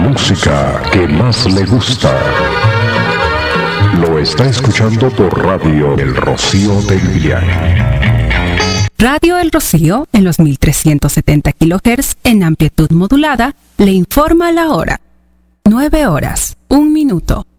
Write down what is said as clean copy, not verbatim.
música que más le gusta. Lo está escuchando por Radio El Rocío del Viaje. Radio El Rocío, en los 1370 kHz en amplitud modulada, le informa la hora. 9 horas, 1 minuto.